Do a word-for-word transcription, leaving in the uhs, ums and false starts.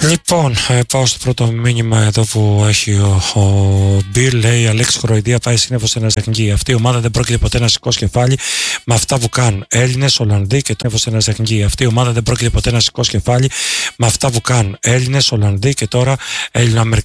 Λοιπόν, ε, πάω στο πρώτο μήνυμα εδώ που έχει ο, ο Μπιλ. Λέει: Αλέξη, κοροϊδία πάει σύννεφο σε ένα ζεχνική. Αυτή η ομάδα δεν πρόκειται ποτέ να σηκώσει κεφάλι με αυτά που κάνουν. Έλληνες, Ολλανδοί και το σε ένα ζεχνική. Αυτή η ομάδα δεν πρόκειται ποτέ να σηκώσει κεφάλι με αυτά που κάνουν. Έλληνες, Ολλανδοί και τώρα Έλληνο-Αμερικανοί.